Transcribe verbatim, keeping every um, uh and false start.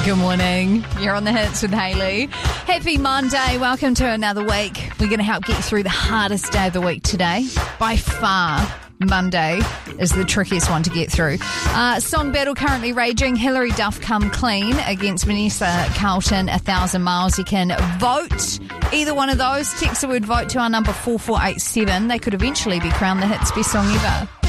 Good morning. You're on the hits with Hayley. Happy Monday. Welcome to another week. We're going to help get through the hardest day of the week today. By far, Monday is the trickiest one to get through. Uh, song battle currently raging. Hilary Duff Come Clean against Vanessa Carlton, A Thousand Miles. You can vote either one of those. Text the word vote to our number four four eight seven. They could eventually be crowned the hits best song ever.